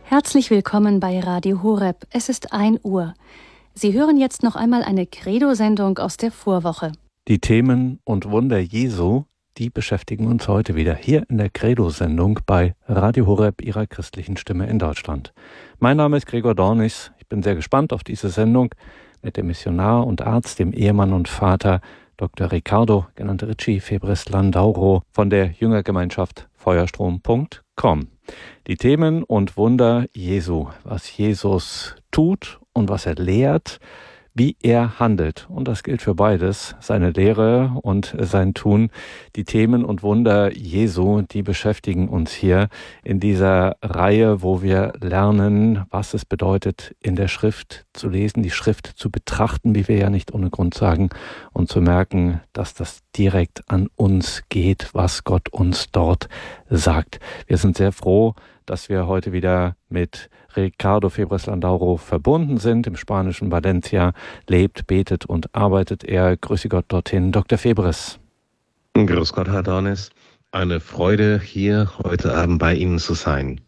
Herzlich willkommen bei Radio Horeb. Es ist 1 Uhr. Sie hören jetzt noch einmal eine Credo-Sendung aus der Vorwoche. Die Themen und Wunder Jesu, die beschäftigen uns heute wieder hier in der Credo-Sendung bei Radio Horeb, Ihrer christlichen Stimme in Deutschland. Mein Name ist Gregor Dornis. Ich bin sehr gespannt auf diese Sendung mit dem Missionar und Arzt, dem Ehemann und Vater Dr. Riccardo, genannt Richie Febres Landauro von der Jüngergemeinschaft Feuerstrom.com. Die Themen und Wunder Jesu, was Jesus tut und was er lehrt, wie er handelt. Und das gilt für beides, seine Lehre und sein Tun. Die Themen und Wunder Jesu, die beschäftigen uns hier in dieser Reihe, wo wir lernen, was es bedeutet, in der Schrift zu lesen, die Schrift zu betrachten, wie wir ja nicht ohne Grund sagen, und zu merken, dass das direkt an uns geht, was Gott uns dort sagt. Wir sind sehr froh, dass wir heute wieder mit Riccardo Febres Landauro verbunden sind. Im spanischen Valencia lebt, betet und arbeitet er. Grüße Gott dorthin, Dr. Febres. Grüß Gott, Herr Dornis. Eine Freude, hier heute Abend bei Ihnen zu sein.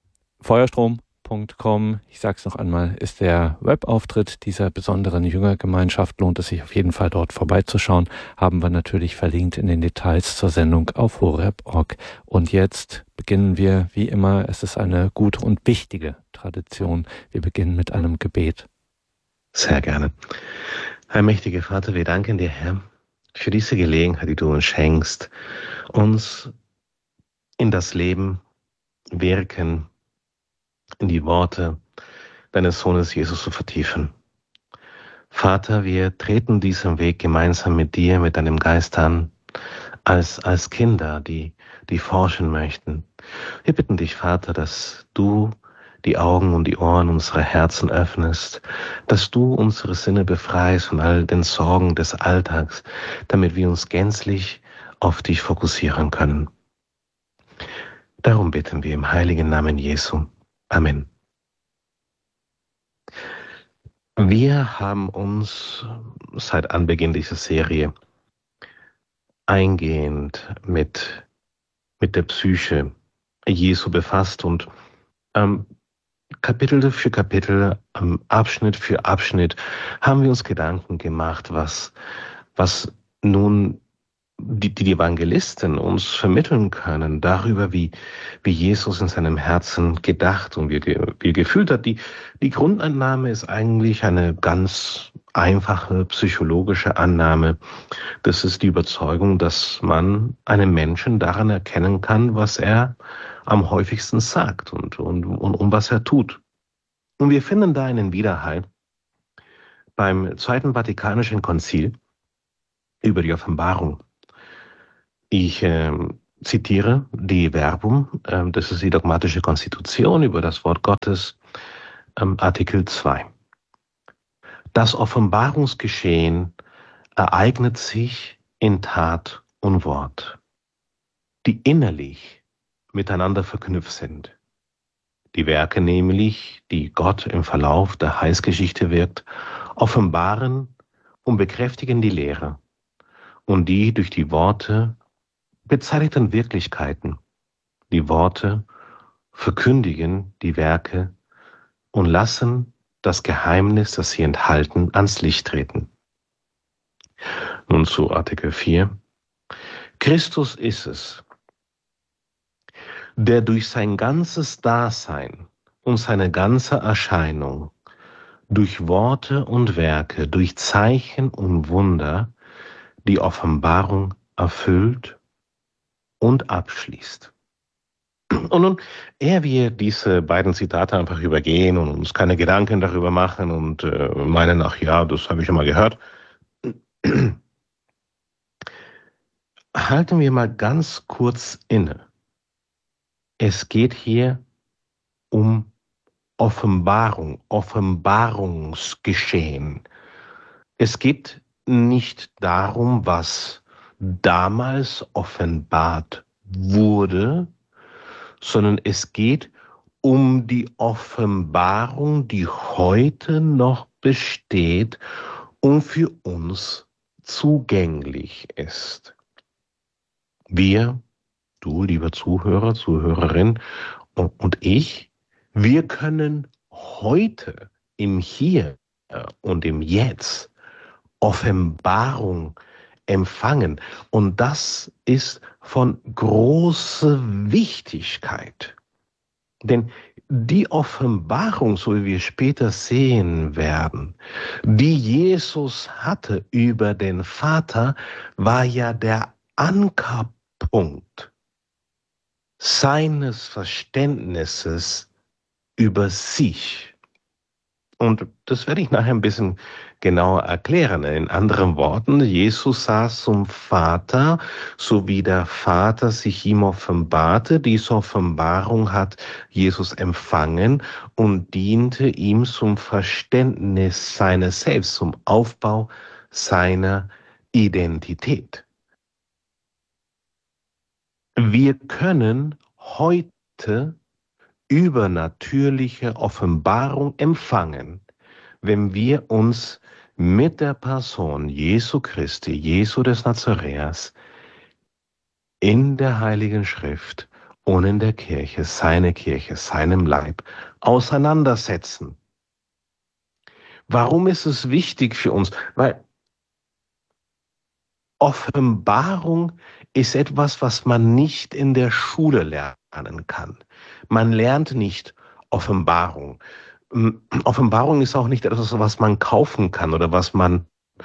Feuerstrom.com, ich sage es noch einmal, ist der Webauftritt dieser besonderen Jüngergemeinschaft. Lohnt es sich auf jeden Fall dort vorbeizuschauen. Haben wir natürlich verlinkt in den Details zur Sendung auf horeb.org. Und jetzt beginnen wir, wie immer, es ist eine gute und wichtige Tradition. Wir beginnen mit einem Gebet. Sehr gerne. Herr mächtiger Vater, wir danken dir, Herr, für diese Gelegenheit, die du uns schenkst, uns in das Leben, Wirken, in die Worte deines Sohnes Jesus zu vertiefen. Vater, wir treten diesen Weg gemeinsam mit dir, mit deinem Geist an, als Kinder, die forschen möchten. Wir bitten dich, Vater, dass du die Augen und die Ohren unserer Herzen öffnest, dass du unsere Sinne befreist von all den Sorgen des Alltags, damit wir uns gänzlich auf dich fokussieren können. Darum bitten wir im heiligen Namen Jesu. Amen. Wir haben uns seit Anbeginn dieser Serie eingehend mit der Psyche Jesu befasst und Kapitel für Kapitel, Abschnitt für Abschnitt haben wir uns Gedanken gemacht, was nun die Evangelisten uns vermitteln können darüber, wie Jesus in seinem Herzen gedacht und wie gefühlt hat. Die Grundannahme ist eigentlich eine ganz einfache psychologische Annahme. Das ist die Überzeugung, dass man einen Menschen daran erkennen kann, was er am häufigsten sagt und was er tut. Und wir finden da einen Widerhall beim Zweiten Vatikanischen Konzil über die Offenbarung. Ich zitiere die Verbum, das ist die dogmatische Konstitution über das Wort Gottes, Artikel 2. Das Offenbarungsgeschehen ereignet sich in Tat und Wort, die innerlich miteinander verknüpft sind. Die Werke nämlich, die Gott im Verlauf der Heilsgeschichte wirkt, offenbaren und bekräftigen die Lehre und die durch die Worte bezeichneten Wirklichkeiten. Die Worte verkündigen die Werke und lassen das Geheimnis, das sie enthalten, ans Licht treten. Nun zu Artikel 4. Christus ist es, der durch sein ganzes Dasein und seine ganze Erscheinung, durch Worte und Werke, durch Zeichen und Wunder die Offenbarung erfüllt und abschließt. Und nun, ehe wir diese beiden Zitate einfach übergehen und uns keine Gedanken darüber machen und meinen, ach ja, das habe ich schon mal gehört, halten wir mal ganz kurz inne. Es geht hier um Offenbarung, Offenbarungsgeschehen. Es geht nicht darum, was damals offenbart wurde, sondern es geht um die Offenbarung, die heute noch besteht und für uns zugänglich ist. Wir, du, lieber Zuhörer, Zuhörerin, und ich, Wir können heute im Hier und im Jetzt Offenbarung empfangen. Und das ist von großer Wichtigkeit. Denn die Offenbarung, so wie wir später sehen werden, die Jesus hatte über den Vater, war ja der Ankerpunkt seines Verständnisses über sich. Und das werde ich nachher ein bisschen genauer erklären. In anderen Worten, Jesus saß zum Vater, so wie der Vater sich ihm offenbarte. Diese Offenbarung hat Jesus empfangen und diente ihm zum Verständnis seines Selbst, zum Aufbau seiner Identität. Wir können heute übernatürliche Offenbarung empfangen, wenn wir uns mit der Person Jesu Christi, Jesu des Nazaräers, in der Heiligen Schrift und in der Kirche, seinem Leib, auseinandersetzen. Warum ist es wichtig für uns? Weil Offenbarung ist etwas, was man nicht in der Schule lernen kann. Man lernt nicht Offenbarung. Offenbarung ist auch nicht etwas, was man kaufen kann oder was man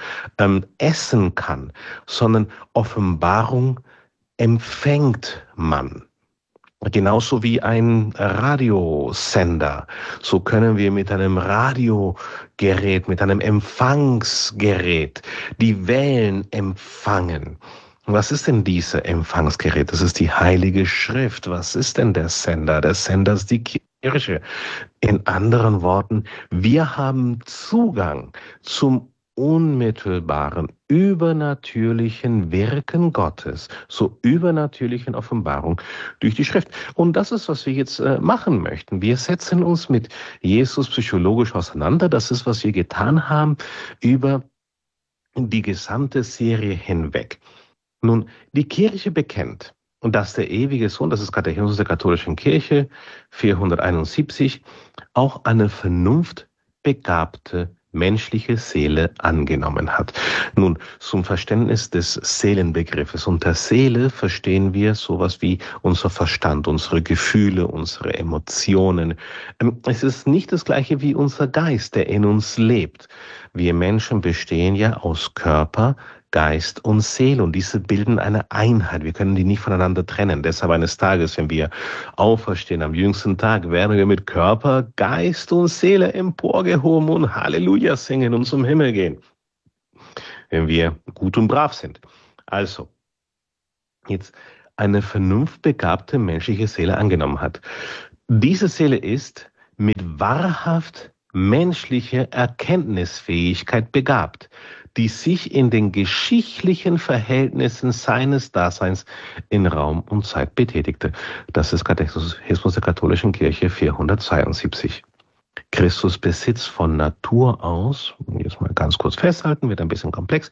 essen kann, sondern Offenbarung empfängt man. Genauso wie ein Radiosender. So können wir mit einem Radiogerät, mit einem Empfangsgerät die Wellen empfangen. Was ist denn dieses Empfangsgerät? Das ist die Heilige Schrift. Was ist denn der Sender? Der Sender ist die Kirche. In anderen Worten, wir haben Zugang zum unmittelbaren, übernatürlichen Wirken Gottes, zur übernatürlichen Offenbarung durch die Schrift. Und das ist, was wir jetzt machen möchten. Wir setzen uns mit Jesus psychologisch auseinander. Das ist, was wir getan haben über die gesamte Serie hinweg. Nun, die Kirche bekennt, und dass der ewige Sohn, das ist Katechismus der katholischen Kirche, 471, auch eine vernunftbegabte menschliche Seele angenommen hat. Nun, zum Verständnis des Seelenbegriffes. Unter Seele verstehen wir sowas wie unser Verstand, unsere Gefühle, unsere Emotionen. Es ist nicht das Gleiche wie unser Geist, der in uns lebt. Wir Menschen bestehen ja aus Körper, Geist und Seele und diese bilden eine Einheit. Wir können die nicht voneinander trennen. Deshalb eines Tages, wenn wir auferstehen am jüngsten Tag, werden wir mit Körper, Geist und Seele emporgehoben und Halleluja singen und zum Himmel gehen, wenn wir gut und brav sind. Also, jetzt eine vernunftbegabte menschliche Seele angenommen hat. Diese Seele ist mit wahrhaft menschlicher Erkenntnisfähigkeit begabt, die sich in den geschichtlichen Verhältnissen seines Daseins in Raum und Zeit betätigte. Das ist Katechismus der katholischen Kirche 472. Christus besitzt von Natur aus, jetzt mal ganz kurz festhalten, wird ein bisschen komplex,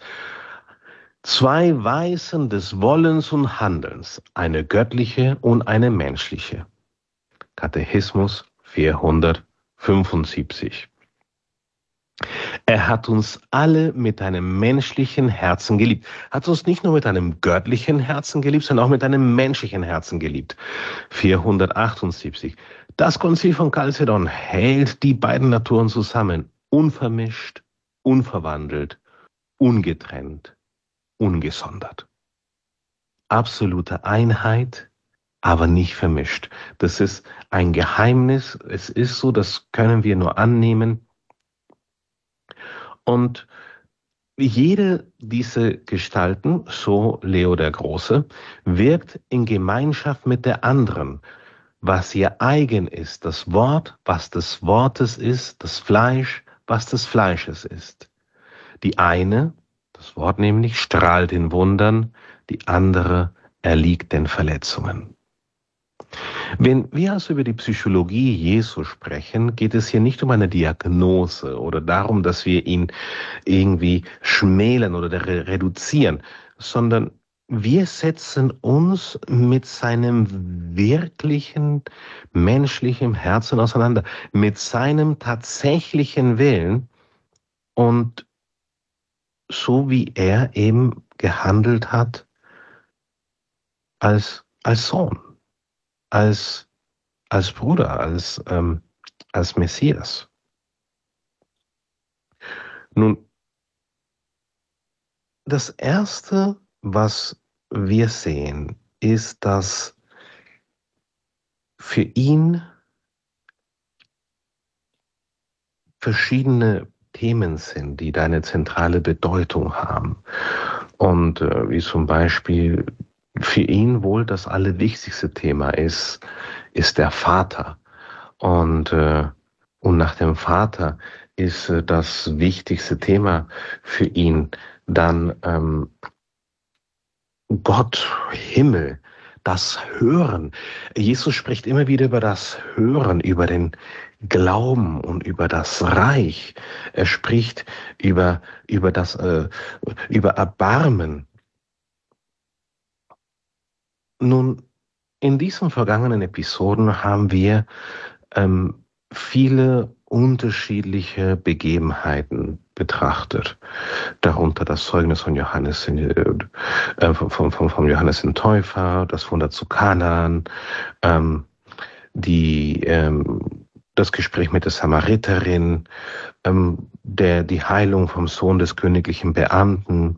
zwei Weisen des Wollens und Handelns, eine göttliche und eine menschliche. Katechismus 475. Er hat uns alle mit einem menschlichen Herzen geliebt. Hat uns nicht nur mit einem göttlichen Herzen geliebt, sondern auch mit einem menschlichen Herzen geliebt. 478. Das Konzil von Chalcedon hält die beiden Naturen zusammen. Unvermischt, unverwandelt, ungetrennt, ungesondert. Absolute Einheit, aber nicht vermischt. Das ist ein Geheimnis. Es ist so, das können wir nur annehmen. Und jede dieser Gestalten, so Leo der Große, wirkt in Gemeinschaft mit der anderen, was ihr eigen ist, das Wort, was des Wortes ist, das Fleisch, was des Fleisches ist. Die eine, das Wort nämlich, strahlt in Wundern, die andere erliegt den Verletzungen. Wenn wir also über die Psychologie Jesu sprechen, geht es hier nicht um eine Diagnose oder darum, dass wir ihn irgendwie schmälern oder reduzieren, sondern wir setzen uns mit seinem wirklichen menschlichen Herzen auseinander, mit seinem tatsächlichen Willen und so wie er eben gehandelt hat als Sohn, als Bruder, als Messias. Nun, das Erste, was wir sehen, ist, dass für ihn verschiedene Themen sind, die da eine zentrale Bedeutung haben. Und wie zum Beispiel für ihn wohl das allerwichtigste Thema ist der Vater. Und nach dem Vater ist das wichtigste Thema für ihn dann Gott, Himmel, das Hören. Jesus spricht immer wieder über das Hören, über den Glauben und über das Reich. Er spricht über Erbarmen. Nun, in diesen vergangenen Episoden haben wir viele unterschiedliche Begebenheiten betrachtet. Darunter das Zeugnis von Johannes, vom Johannes den Täufer, das Wunder zu Kanaan, das Gespräch mit der Samariterin, die Heilung vom Sohn des königlichen Beamten,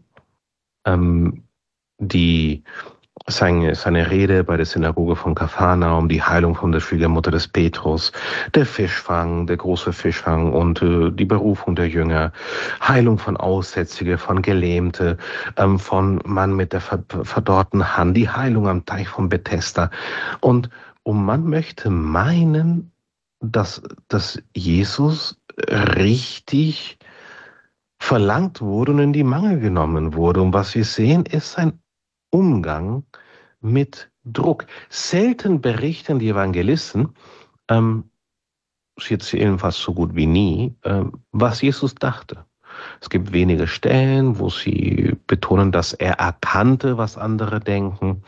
seine Rede bei der Synagoge von Kapharnaum, die Heilung von der Schwiegermutter des Petrus, der Fischfang, der große Fischfang und die Berufung der Jünger, Heilung von Aussätzigen, von Gelähmte, von Mann mit der verdorrten Hand, die Heilung am Teich von Bethesda. Und man möchte meinen, dass Jesus richtig verlangt wurde und in die Mangel genommen wurde. Und was wir sehen, ist sein Umgang mit Druck. Selten berichten die Evangelisten, sie erzählen fast so gut wie nie, was Jesus dachte. Es gibt wenige Stellen, wo sie betonen, dass er erkannte, was andere denken.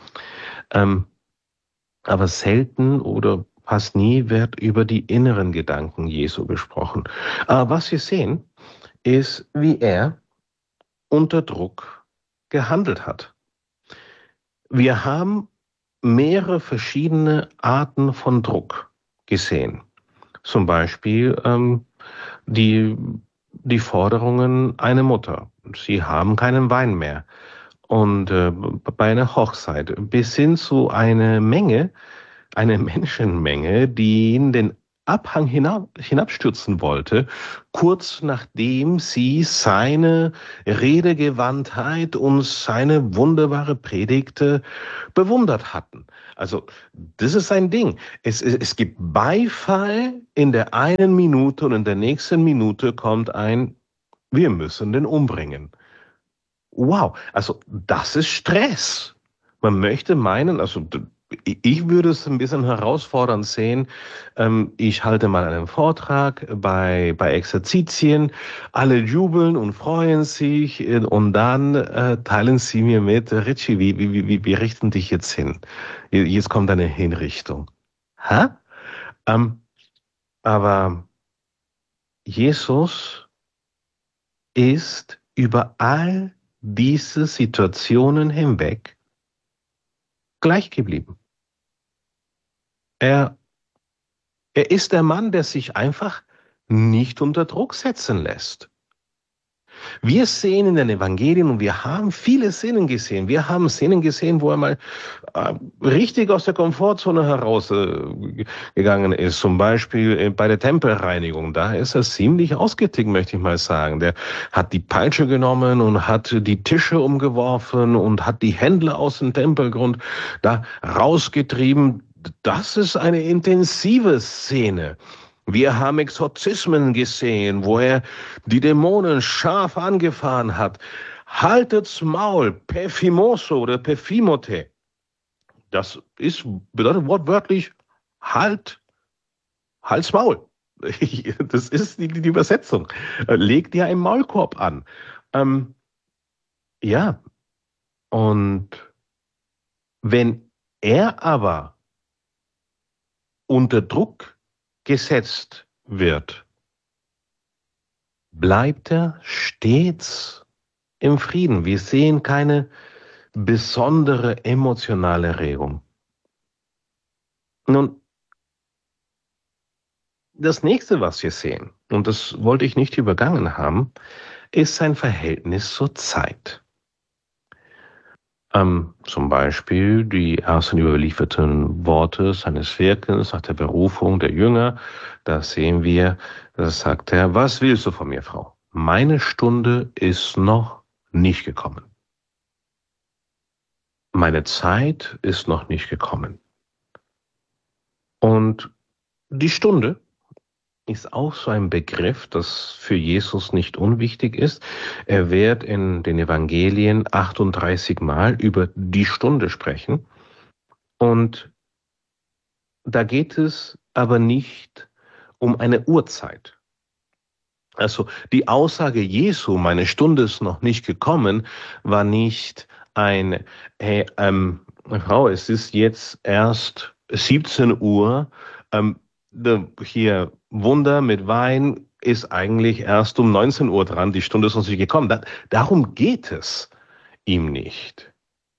Aber selten oder fast nie wird über die inneren Gedanken Jesu gesprochen. Aber was wir sehen, ist, wie er unter Druck gehandelt hat. Wir haben mehrere verschiedene Arten von Druck gesehen. Zum Beispiel die Forderungen einer Mutter. Sie haben keinen Wein mehr. Und bei einer Hochzeit bis hin zu einer Menschenmenge, die in den Abhang hinabstürzen wollte, kurz nachdem sie seine Redegewandtheit und seine wunderbare Predigt bewundert hatten. Also das ist ein Ding. Es gibt Beifall in der einen Minute und in der nächsten Minute kommt wir müssen den umbringen. Wow, also das ist Stress. Man möchte meinen, also ich würde es ein bisschen herausfordernd sehen. Ich halte mal einen Vortrag bei Exerzitien. Alle jubeln und freuen sich und dann teilen sie mir mit, Richie, wie richten dich jetzt hin? Jetzt kommt eine Hinrichtung. Hä? Aber Jesus ist über all diese Situationen hinweg gleich geblieben. Er ist der Mann, der sich einfach nicht unter Druck setzen lässt. Wir sehen in den Evangelien und wir haben viele Szenen gesehen. Wir haben Szenen gesehen, wo er mal richtig aus der Komfortzone herausgegangen ist. Zum Beispiel bei der Tempelreinigung. Da ist er ziemlich ausgetickt, möchte ich mal sagen. Der hat die Peitsche genommen und hat die Tische umgeworfen und hat die Händler aus dem Tempelgrund da rausgetrieben. Das ist eine intensive Szene. Wir haben Exorzismen gesehen, wo er die Dämonen scharf angefahren hat. Haltet's Maul, Pefimoso oder Pefimote. Das bedeutet wortwörtlich Halt's Maul. Das ist die Übersetzung. Leg dir einen Maulkorb an. Ja, und Wenn er aber unter Druck gesetzt wird, bleibt er stets im Frieden. Wir sehen keine besondere emotionale Regung. Nun, das nächste, was wir sehen, und das wollte ich nicht übergangen haben, ist sein Verhältnis zur Zeit. Zum Beispiel die ersten überlieferten Worte seines Wirkens nach der Berufung der Jünger. Da sehen wir, da sagt er, was willst du von mir, Frau? Meine Stunde ist noch nicht gekommen. Meine Zeit ist noch nicht gekommen. Und die Stunde ist auch so ein Begriff, das für Jesus nicht unwichtig ist. Er wird in den Evangelien 38 Mal über die Stunde sprechen. Und da geht es aber nicht um eine Uhrzeit. Also die Aussage Jesu, meine Stunde ist noch nicht gekommen, war nicht ein, hey, Frau, es ist jetzt erst 17 Uhr, hier Wunder mit Wein ist eigentlich erst um 19 Uhr dran, die Stunde ist uns nicht gekommen. Darum geht es ihm nicht.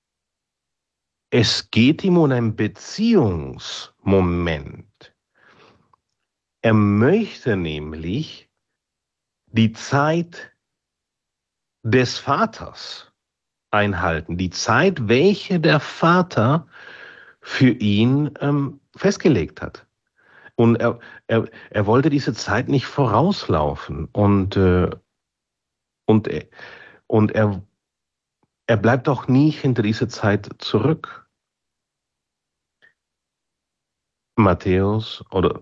Es geht ihm um einen Beziehungsmoment. Er möchte nämlich die Zeit des Vaters einhalten, die Zeit, welche der Vater für ihn festgelegt hat. Und er wollte diese Zeit nicht vorauslaufen. Und er bleibt auch nie hinter diese Zeit zurück. Markus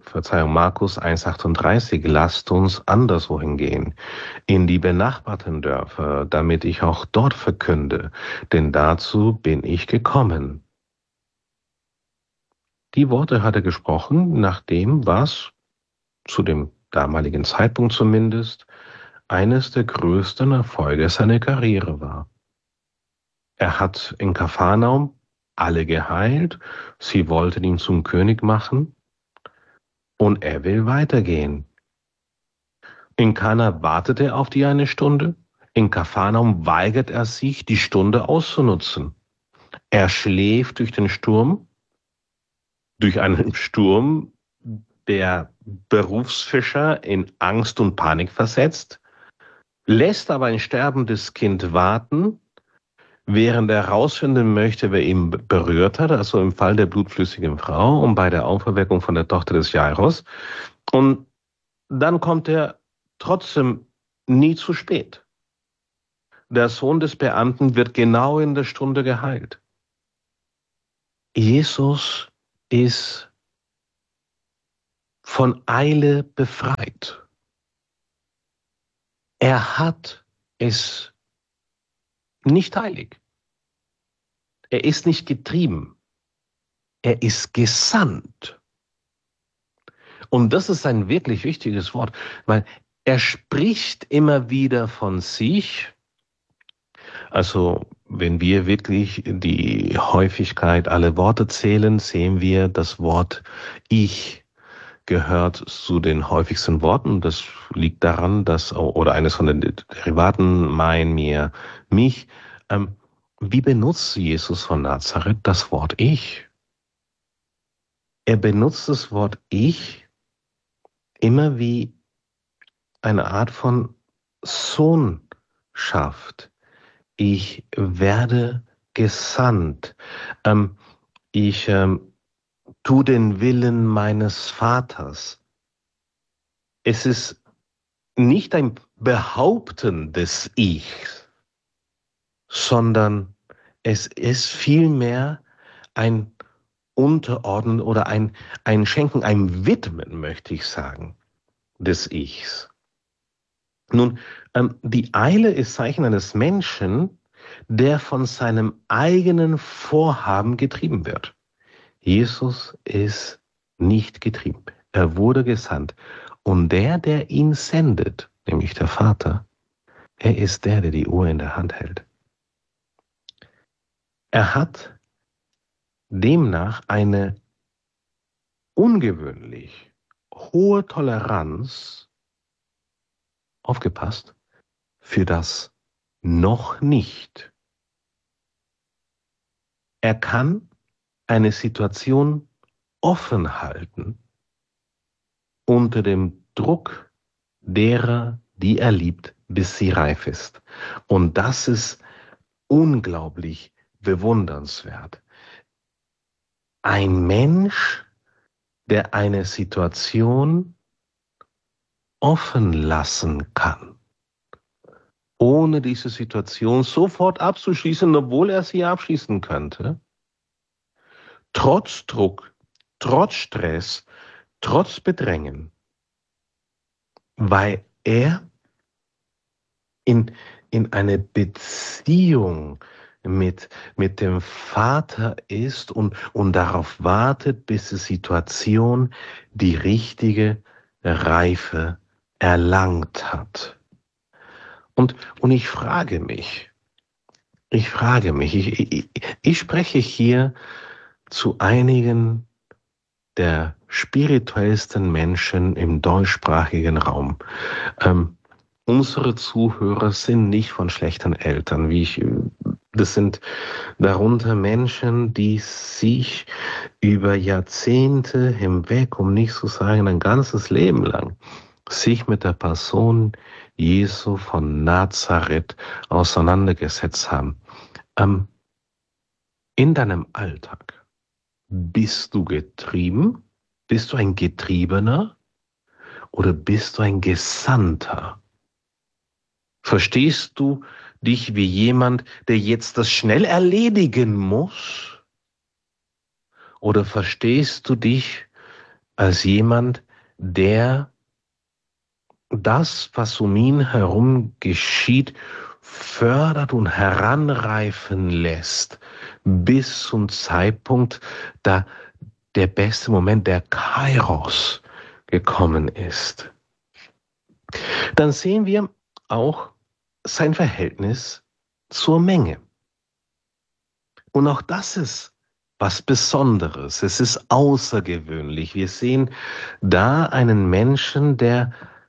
1,38, lasst uns anderswohin gehen, in die benachbarten Dörfer, damit ich auch dort verkünde, denn dazu bin ich gekommen. Die Worte hat er gesprochen, nach dem, was zu dem damaligen Zeitpunkt zumindest eines der größten Erfolge seiner Karriere war. Er hat in Kapharnaum alle geheilt, sie wollten ihn zum König machen und er will weitergehen. In Kana wartet er auf die eine Stunde, in Kapharnaum weigert er sich, die Stunde auszunutzen. Er schläft durch den Sturm, durch einen Sturm, der Berufsfischer in Angst und Panik versetzt, lässt aber ein sterbendes Kind warten, während er herausfinden möchte, wer ihn berührt hat, also im Fall der blutflüssigen Frau und bei der Auferweckung von der Tochter des Jairus. Und dann kommt er trotzdem nie zu spät. Der Sohn des Beamten wird genau in der Stunde geheilt. Jesus ist von Eile befreit. Er hat es nicht eilig. Er ist nicht getrieben. Er ist gesandt. Und das ist ein wirklich wichtiges Wort, weil er spricht immer wieder von sich. Also wenn wir wirklich die Häufigkeit aller Worte zählen, sehen wir, das Wort Ich gehört zu den häufigsten Worten. Das liegt daran, dass, oder eines von den Derivaten, mein, mir, mich. Wie benutzt Jesus von Nazareth das Wort Ich? Er benutzt das Wort Ich immer wie eine Art von Sohnschaft. Ich werde gesandt. Ich tu den Willen meines Vaters. Es ist nicht ein Behaupten des Ichs, sondern es ist vielmehr ein Unterordnen oder ein Schenken, ein Widmen, möchte ich sagen, des Ichs. Nun, die Eile ist Zeichen eines Menschen, der von seinem eigenen Vorhaben getrieben wird. Jesus ist nicht getrieben. Er wurde gesandt. Und der ihn sendet, nämlich der Vater, er ist der die Uhr in der Hand hält. Er hat demnach eine ungewöhnlich hohe Toleranz, aufgepasst, für das noch nicht. Er kann eine Situation offen halten unter dem Druck derer, die er liebt, bis sie reif ist. Und das ist unglaublich bewundernswert. Ein Mensch, der eine Situation offen lassen kann, ohne diese Situation sofort abzuschließen, obwohl er sie abschließen könnte, trotz Druck, trotz Stress, trotz Bedrängen, weil er in eine Beziehung mit dem Vater ist und darauf wartet, bis die Situation die richtige Reife erlangt hat. Und ich frage mich, ich spreche hier zu einigen der spirituellsten Menschen im deutschsprachigen Raum. Unsere Zuhörer sind nicht von schlechten Eltern, das sind darunter Menschen, die sich über Jahrzehnte hinweg, um nicht zu sagen ein ganzes Leben lang, sich mit der Person Jesu von Nazareth auseinandergesetzt haben. In deinem Alltag, bist du getrieben? Bist du ein Getriebener? Oder bist du ein Gesandter? Verstehst du dich wie jemand, der jetzt das schnell erledigen muss? Oder verstehst du dich als jemand, der das, was um ihn herum geschieht, fördert und heranreifen lässt, bis zum Zeitpunkt, da der beste Moment, der Kairos, gekommen ist? Dann sehen wir auch sein Verhältnis zur Menge. Und auch das ist was Besonderes. Es ist außergewöhnlich. Wir sehen da einen Menschen, der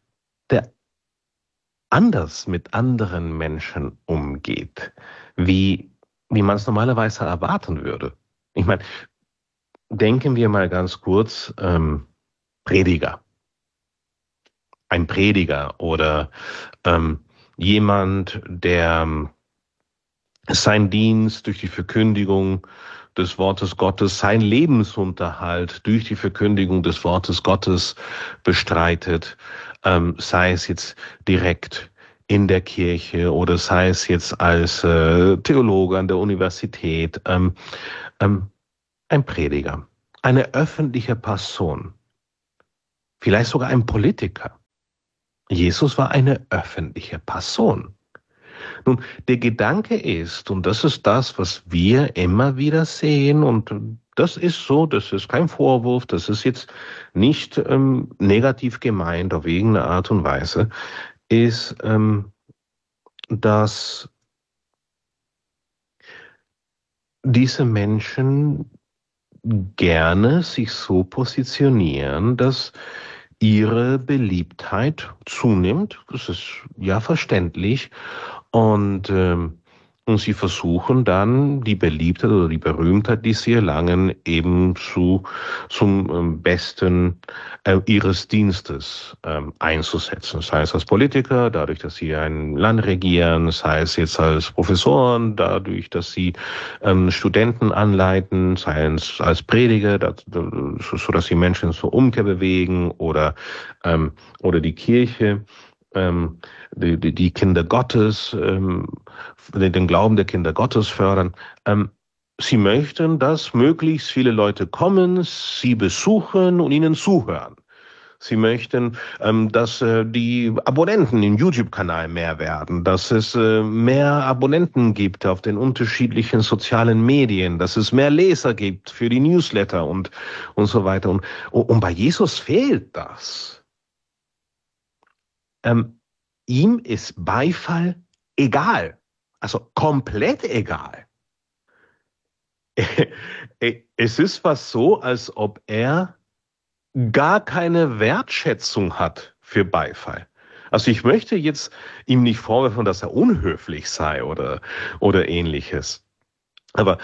anders mit anderen Menschen umgeht, wie man es normalerweise erwarten würde. Ich meine, denken wir mal ganz kurz, Prediger. Ein Prediger oder jemand, der sein Dienst durch die Verkündigung des Wortes Gottes, sein Lebensunterhalt durch die Verkündigung des Wortes Gottes bestreitet, sei es jetzt direkt in der Kirche oder sei es jetzt als Theologe an der Universität, ein Prediger, eine öffentliche Person, vielleicht sogar ein Politiker. Jesus war eine öffentliche Person. Nun, der Gedanke ist, und das ist das, was wir immer wieder sehen, und das ist so, das ist kein Vorwurf, das ist jetzt nicht negativ gemeint auf irgendeine Art und Weise, ist, dass diese Menschen gerne sich so positionieren, dass ihre Beliebtheit zunimmt. Das ist ja verständlich. Und sie versuchen dann, die Beliebtheit oder die Berühmtheit, die sie erlangen, eben zum Besten ihres Dienstes einzusetzen. Sei es als Politiker, dadurch, dass sie ein Land regieren, sei es jetzt als Professoren, dadurch, dass sie Studenten anleiten, sei es als Prediger, so dass sie Menschen zur Umkehr bewegen, oder die Kirche, die Kinder Gottes, den Glauben der Kinder Gottes fördern. Sie möchten, dass möglichst viele Leute kommen, sie besuchen und ihnen zuhören. Sie möchten, dass die Abonnenten im YouTube-Kanal mehr werden, dass es mehr Abonnenten gibt auf den unterschiedlichen sozialen Medien, dass es mehr Leser gibt für die Newsletter und so weiter. Und bei Jesus fehlt das. Ihm ist Beifall egal, also komplett egal. Es ist fast so, als ob er gar keine Wertschätzung hat für Beifall. Also ich möchte jetzt ihm nicht vorwerfen, dass er unhöflich sei oder ähnliches. Aber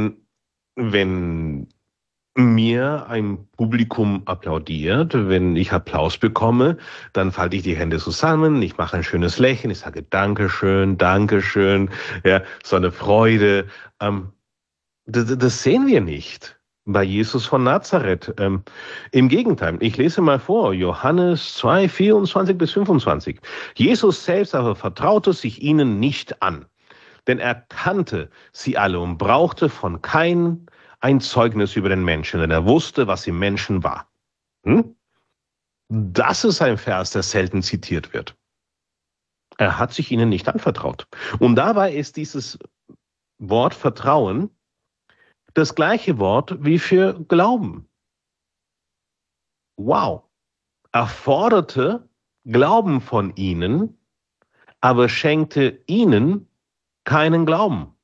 wenn mir ein Publikum applaudiert, wenn ich Applaus bekomme, dann falte ich die Hände zusammen, ich mache ein schönes Lächeln, ich sage Dankeschön, Dankeschön, ja, so eine Freude. Das sehen wir nicht bei Jesus von Nazareth. Im Gegenteil, ich lese mal vor, Johannes 2, 24 bis 25. Jesus selbst aber vertraute sich ihnen nicht an, denn er kannte sie alle und brauchte von keinem ein Zeugnis über den Menschen, denn er wusste, was im Menschen war. Das ist ein Vers, der selten zitiert wird. Er hat sich ihnen nicht anvertraut. Und dabei ist dieses Wort Vertrauen das gleiche Wort wie für Glauben. Wow. Er forderte Glauben von ihnen, aber schenkte ihnen keinen Glauben.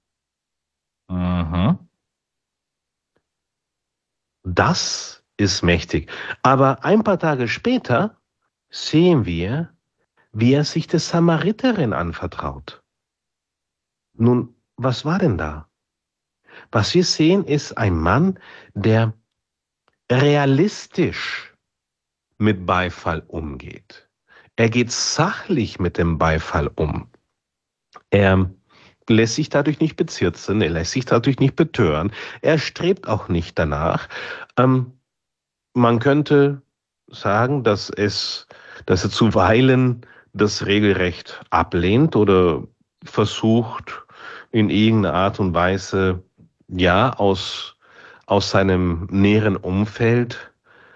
Das ist mächtig. Aber ein paar Tage später sehen wir, wie er sich der Samariterin anvertraut. Nun, was war denn da? Was wir sehen, ist ein Mann, der realistisch mit Beifall umgeht. Er geht sachlich mit dem Beifall um. Er lässt sich dadurch nicht bezirzen, er lässt sich dadurch nicht betören. Er strebt auch nicht danach. Man könnte sagen, dass er zuweilen das regelrecht ablehnt oder versucht, in irgendeiner Art und Weise aus seinem näheren Umfeld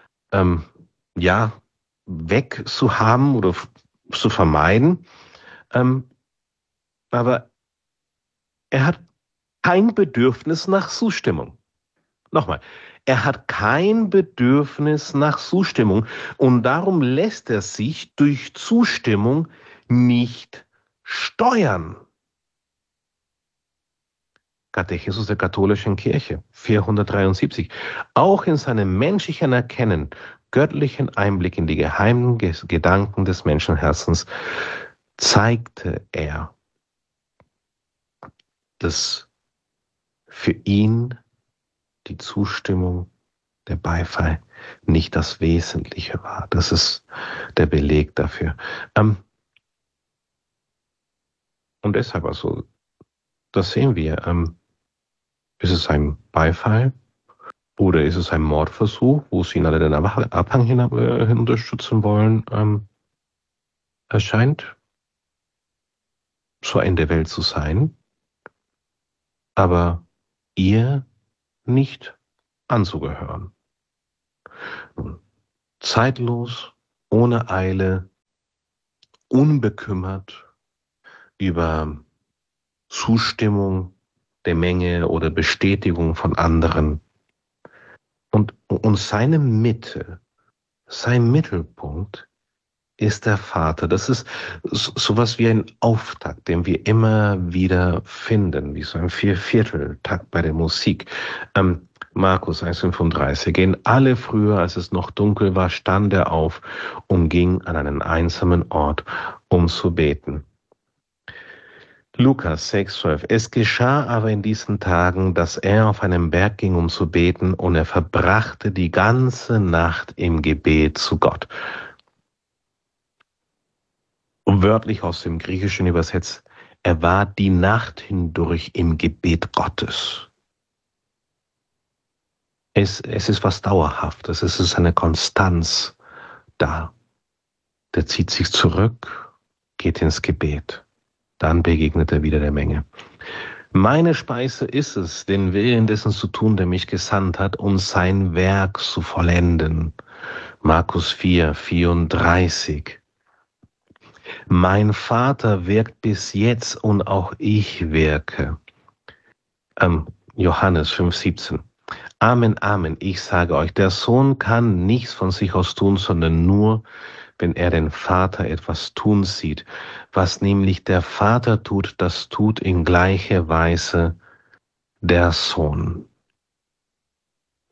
wegzuhaben oder zu vermeiden. Aber er hat kein Bedürfnis nach Zustimmung. Nochmal, er hat kein Bedürfnis nach Zustimmung und darum lässt er sich durch Zustimmung nicht steuern. Katechismus der katholischen Kirche, 473. Auch in seinem menschlichen Erkennen, göttlichen Einblick in die geheimen Gedanken des Menschenherzens zeigte er, dass für ihn die Zustimmung, der Beifall nicht das Wesentliche war. Das ist der Beleg dafür. Und deshalb also, das sehen wir. Ist es ein Beifall oder ist es ein Mordversuch, wo sie ihn alle den Abhang hin unterstützen wollen? Es scheint so ein der Welt zu sein, aber ihr nicht anzugehören. Zeitlos, ohne Eile, unbekümmert über Zustimmung der Menge oder Bestätigung von anderen. Und seine Mitte, sein Mittelpunkt ist der Vater. Das ist sowas wie ein Auftakt, den wir immer wieder finden, wie so ein Viervierteltakt bei der Musik. Markus 1,35. Gehen alle früher, als es noch dunkel war, stand er auf und ging an einen einsamen Ort, um zu beten. Lukas 6,12. Es geschah aber in diesen Tagen, dass er auf einen Berg ging, um zu beten, und er verbrachte die ganze Nacht im Gebet zu Gott. Wörtlich aus dem Griechischen übersetzt, er war die Nacht hindurch im Gebet Gottes. Es ist was Dauerhaftes, es ist eine Konstanz da. Der zieht sich zurück, geht ins Gebet. Dann begegnet er wieder der Menge. Meine Speise ist es, den Willen dessen zu tun, der mich gesandt hat, um sein Werk zu vollenden. Markus 4, 34. Mein Vater wirkt bis jetzt und auch ich wirke. Johannes 5, 17. Amen, Amen, ich sage euch, der Sohn kann nichts von sich aus tun, sondern nur, wenn er den Vater etwas tun sieht. Was nämlich der Vater tut, das tut in gleicher Weise der Sohn.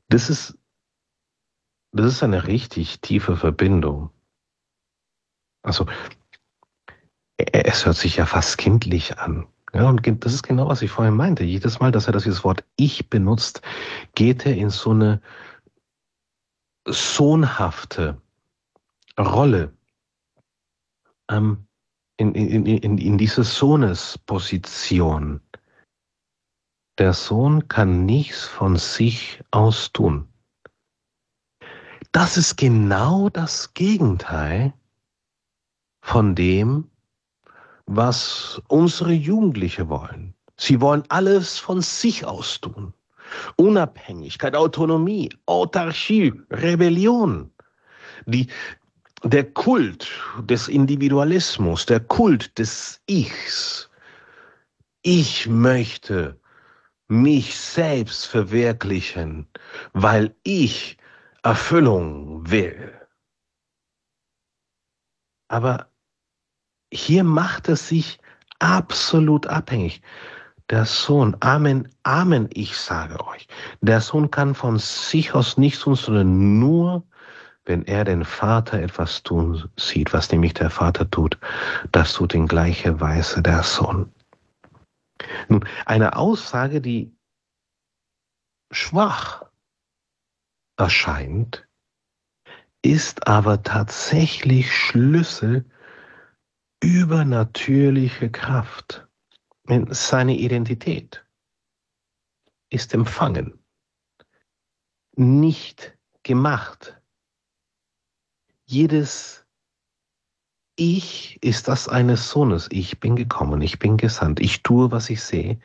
Das ist eine richtig tiefe Verbindung. Also, es hört sich ja fast kindlich an. Ja, und das ist genau, was ich vorhin meinte. Jedes Mal, dass er dieses Wort Ich benutzt, geht er in so eine sohnhafte Rolle, in diese Sohnesposition. Der Sohn kann nichts von sich aus tun. Das ist genau das Gegenteil von dem, was unsere Jugendliche wollen. Sie wollen alles von sich aus tun. Unabhängigkeit, Autonomie, Autarkie, Rebellion. Der Kult des Individualismus, der Kult des Ichs. Ich möchte mich selbst verwirklichen, weil ich Erfüllung will. Aber hier macht es sich absolut abhängig. Der Sohn, Amen, Amen, ich sage euch, der Sohn kann von sich aus nichts tun, sondern nur, wenn er den Vater etwas tun sieht, was nämlich der Vater tut, das tut in gleicher Weise der Sohn. Nun, eine Aussage, die schwach erscheint, ist aber tatsächlich Schlüssel übernatürliche Kraft. Seine Identität ist empfangen, nicht gemacht. Jedes Ich ist das eines Sohnes. Ich bin gekommen, ich bin gesandt, ich tue, was ich sehe.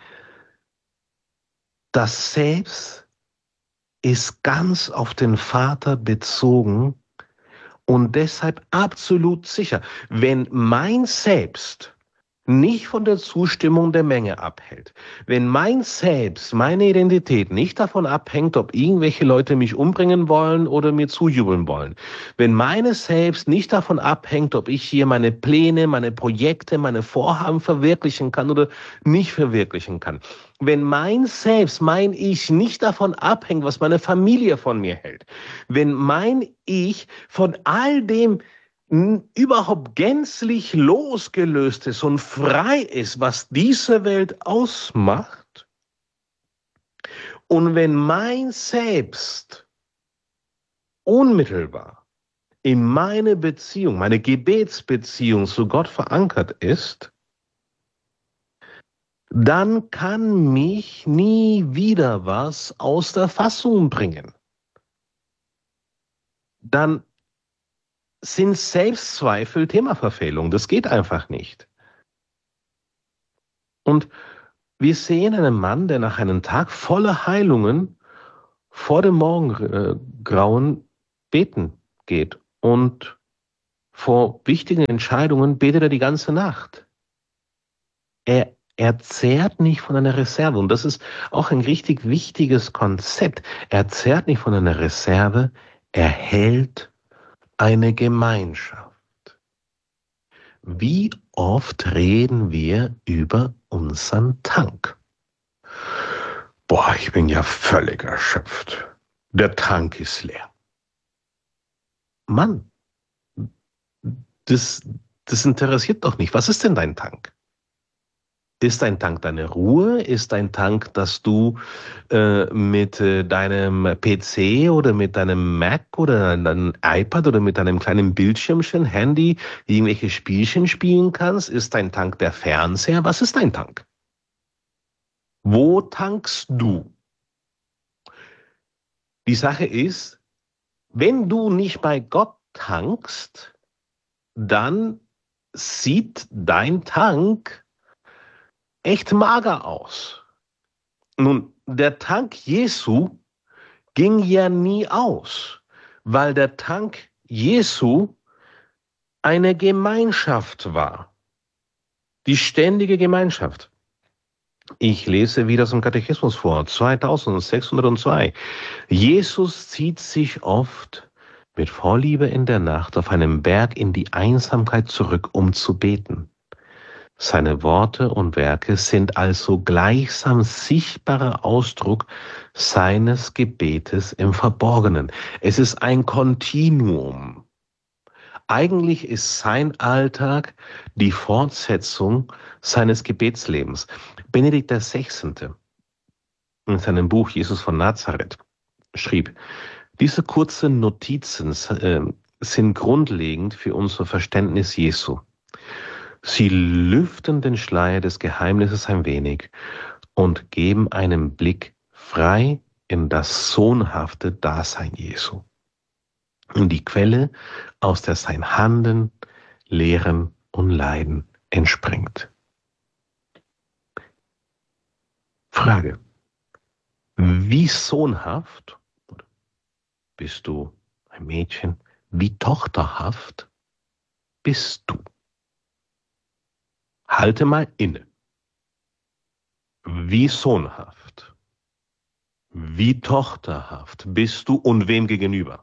Das Selbst ist ganz auf den Vater bezogen und deshalb absolut sicher. Wenn mein Selbst nicht von der Zustimmung der Menge abhält, wenn mein Selbst, meine Identität nicht davon abhängt, ob irgendwelche Leute mich umbringen wollen oder mir zujubeln wollen, wenn meine Selbst nicht davon abhängt, ob ich hier meine Pläne, meine Projekte, meine Vorhaben verwirklichen kann oder nicht verwirklichen kann, wenn mein Selbst, mein Ich nicht davon abhängt, was meine Familie von mir hält, wenn mein Ich von all dem überhaupt gänzlich losgelöst ist und frei ist, was diese Welt ausmacht, und wenn mein Selbst unmittelbar in meine Beziehung, meine Gebetsbeziehung zu Gott verankert ist, dann kann mich nie wieder was aus der Fassung bringen. Dann sind Selbstzweifel Themaverfehlung. Das geht einfach nicht. Und wir sehen einen Mann, der nach einem Tag voller Heilungen vor dem Morgengrauen beten geht. Und vor wichtigen Entscheidungen betet er die ganze Nacht. Er zehrt nicht von einer Reserve. Und das ist auch ein richtig wichtiges Konzept. Er zehrt nicht von einer Reserve, er hält eine Gemeinschaft. Wie oft reden wir über unseren Tank? Boah, ich bin ja völlig erschöpft. Der Tank ist leer. Mann, das interessiert doch nicht. Was ist denn dein Tank? Ist dein Tank deine Ruhe? Ist dein Tank, dass du mit deinem PC oder mit deinem Mac oder deinem iPad oder mit deinem kleinen Bildschirmchen, Handy irgendwelche Spielchen spielen kannst? Ist dein Tank der Fernseher? Was ist dein Tank? Wo tankst du? Die Sache ist, wenn du nicht bei Gott tankst, dann sieht dein Tank echt mager aus. Nun, der Tank Jesu ging ja nie aus, weil der Tank Jesu eine Gemeinschaft war. Die ständige Gemeinschaft. Ich lese wieder zum Katechismus vor, 2602. Jesus zieht sich oft mit Vorliebe in der Nacht auf einem Berg in die Einsamkeit zurück, um zu beten. Seine Worte und Werke sind also gleichsam sichtbarer Ausdruck seines Gebetes im Verborgenen. Es ist ein Kontinuum. Eigentlich ist sein Alltag die Fortsetzung seines Gebetslebens. Benedikt XVI. in seinem Buch Jesus von Nazareth schrieb, diese kurzen Notizen sind grundlegend für unser Verständnis Jesu. Sie lüften den Schleier des Geheimnisses ein wenig und geben einen Blick frei in das sohnhafte Dasein Jesu. Und die Quelle, aus der sein Handeln, Lehren und Leiden entspringt. Frage: Wie sohnhaft bist du ein Mädchen? Wie tochterhaft bist du? Halte mal inne. Wie sohnhaft, wie tochterhaft bist du und wem gegenüber?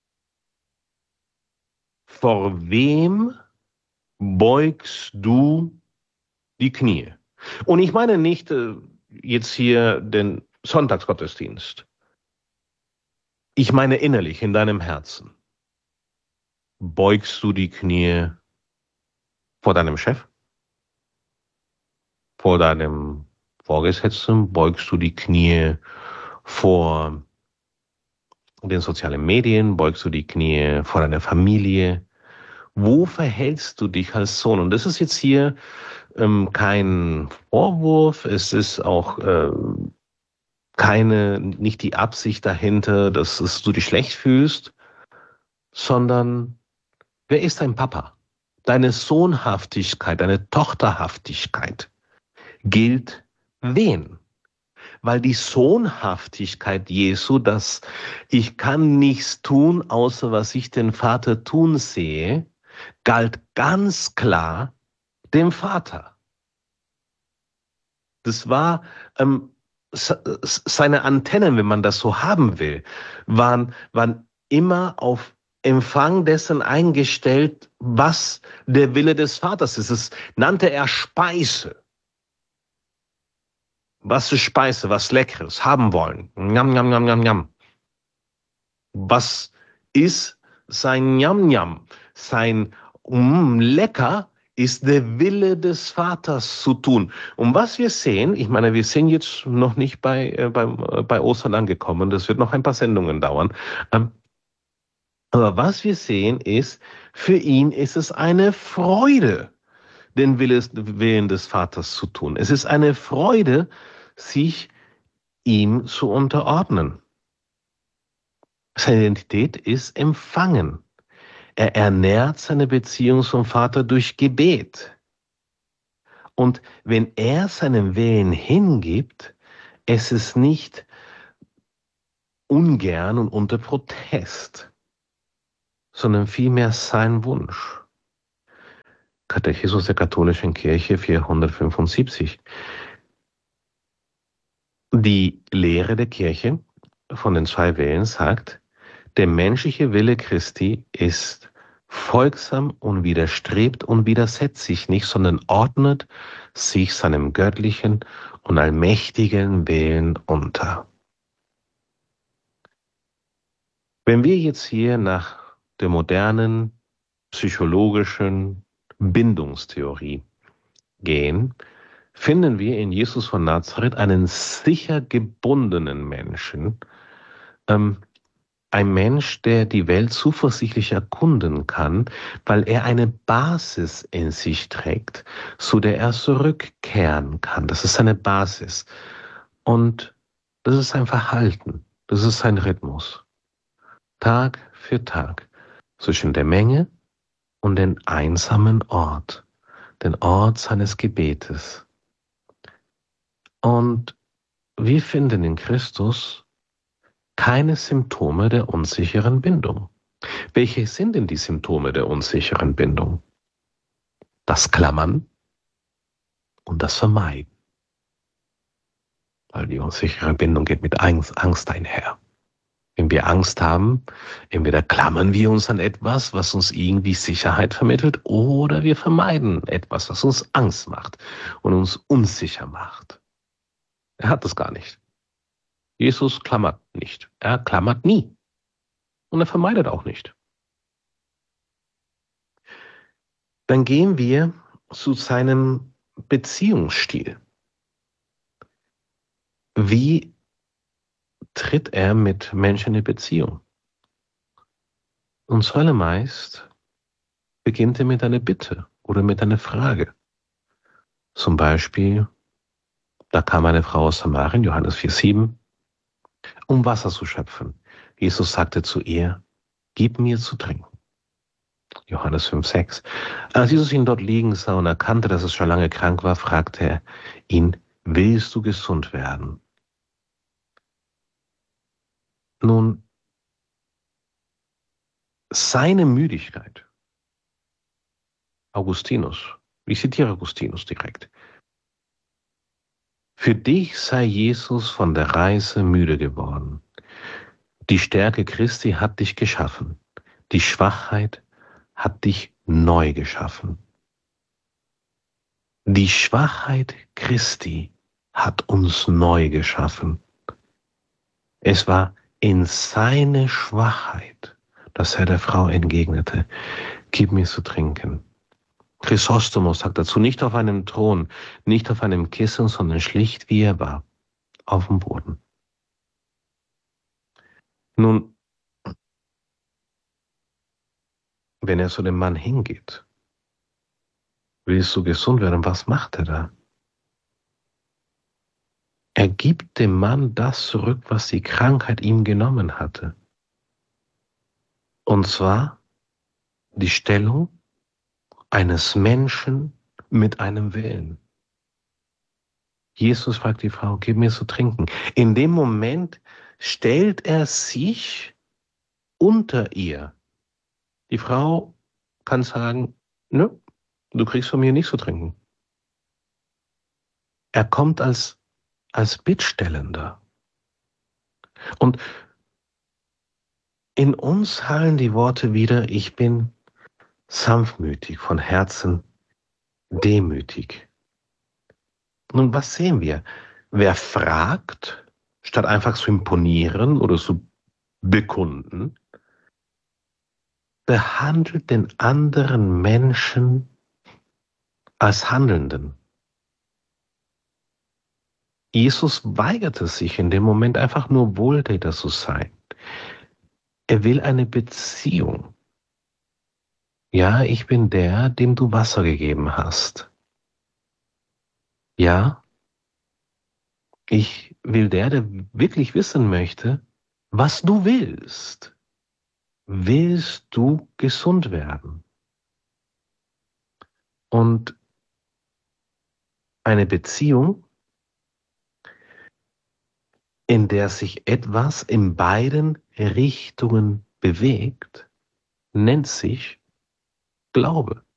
Vor wem beugst du die Knie? Und ich meine nicht jetzt hier den Sonntagsgottesdienst. Ich meine innerlich, in deinem Herzen. Beugst du die Knie vor deinem Chef? Vor deinem Vorgesetzten? Beugst du die Knie vor den sozialen Medien? Beugst du die Knie vor deiner Familie? Wo verhältst du dich als Sohn? Und das ist jetzt hier kein Vorwurf, es ist auch nicht die Absicht dahinter, dass du dich schlecht fühlst, sondern wer ist dein Papa? Deine Sohnhaftigkeit, deine Tochterhaftigkeit gilt wen? Weil die Sohnhaftigkeit Jesu, dass ich kann nichts tun, außer was ich den Vater tun sehe, galt ganz klar dem Vater. Das war seine Antennen, wenn man das so haben will, waren immer auf Empfang dessen eingestellt, was der Wille des Vaters ist. Das nannte er Speise. Was ist Speise? Was Leckeres? Haben wollen. Njam, njam, njam, njam, njam. Was ist sein Njam, njam? Sein lecker ist der Wille des Vaters zu tun. Und was wir sehen, ich meine, wir sind jetzt noch nicht bei Ostern angekommen, das wird noch ein paar Sendungen dauern, aber was wir sehen ist, für ihn ist es eine Freude, den Willen des Vaters zu tun. Es ist eine Freude, sich ihm zu unterordnen. Seine Identität ist empfangen. Er ernährt seine Beziehung zum Vater durch Gebet. Und wenn er seinen Willen hingibt, es ist nicht ungern und unter Protest, sondern vielmehr sein Wunsch. Katechismus der Katholischen Kirche 475. Die Lehre der Kirche von den 2 Willen sagt, der menschliche Wille Christi ist folgsam und widerstrebt und widersetzt sich nicht, sondern ordnet sich seinem göttlichen und allmächtigen Willen unter. Wenn wir jetzt hier nach der modernen psychologischen Bindungstheorie gehen, finden wir in Jesus von Nazareth einen sicher gebundenen Menschen, ein Mensch, der die Welt zuversichtlich erkunden kann, weil er eine Basis in sich trägt, zu der er zurückkehren kann. Das ist seine Basis. Und das ist sein Verhalten, das ist sein Rhythmus. Tag für Tag zwischen der Menge und den einsamen Ort, den Ort seines Gebetes. Und wir finden in Christus keine Symptome der unsicheren Bindung. Welche sind denn die Symptome der unsicheren Bindung? Das Klammern und das Vermeiden. Weil die unsichere Bindung geht mit Angst einher. Wenn wir Angst haben, entweder klammern wir uns an etwas, was uns irgendwie Sicherheit vermittelt, oder wir vermeiden etwas, was uns Angst macht und uns unsicher macht. Er hat das gar nicht. Jesus klammert nicht. Er klammert nie. Und er vermeidet auch nicht. Dann gehen wir zu seinem Beziehungsstil. Wie tritt er mit Menschen in Beziehung? Und zuallermeist beginnt er mit einer Bitte oder mit einer Frage. Zum Beispiel, da kam eine Frau aus Samarien, Johannes 4,7, um Wasser zu schöpfen. Jesus sagte zu ihr, gib mir zu trinken. Johannes 5,6. Als Jesus ihn dort liegen sah und erkannte, dass er schon lange krank war, fragte er ihn, willst du gesund werden? Nun, seine Müdigkeit, Augustinus, ich zitiere Augustinus direkt, für dich sei Jesus von der Reise müde geworden. Die Stärke Christi hat dich geschaffen. Die Schwachheit hat dich neu geschaffen. Die Schwachheit Christi hat uns neu geschaffen. Es war in seine Schwachheit, dass er der Frau entgegnete, gib mir zu trinken. Chrysostomus sagt dazu, nicht auf einem Thron, nicht auf einem Kissen, sondern schlicht wie er war, auf dem Boden. Nun, wenn er zu dem Mann hingeht, willst du gesund werden, was macht er da? Er gibt dem Mann das zurück, was die Krankheit ihm genommen hatte. Und zwar die Stellung eines Menschen mit einem Willen. Jesus fragt die Frau, gib mir zu trinken. In dem Moment stellt er sich unter ihr. Die Frau kann sagen, nö, du kriegst von mir nichts zu trinken. Er kommt als Bittstellender. Und in uns hallen die Worte wieder, ich bin sanftmütig, von Herzen demütig. Nun, was sehen wir? Wer fragt, statt einfach zu imponieren oder zu bekunden, behandelt den anderen Menschen als Handelnden. Jesus weigerte sich in dem Moment einfach nur Wohltäter zu sein. Er will eine Beziehung. Ja, ich bin der, dem du Wasser gegeben hast. Ja, ich will der wirklich wissen möchte, was du willst. Willst du gesund werden? Und eine Beziehung, in der sich etwas in beiden Richtungen bewegt, nennt sich Glaube.